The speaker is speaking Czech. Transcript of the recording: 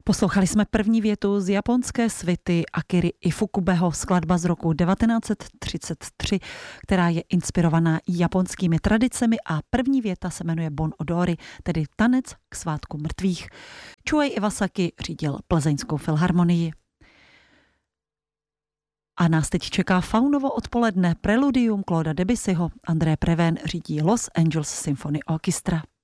Poslouchali jsme první větu z japonské svity Akiry Ifukubeho, skladba z roku 1933, která je inspirovaná japonskými tradicemi a první věta se jmenuje Bon Odori, tedy tanec k svátku mrtvých. Chuei Iwasaki řídil Plzeňskou filharmonii. A nás teď čeká Faunovo odpoledne, preludium Clauda Debussyho. André Prevén řídí Los Angeles Symphony Orchestra.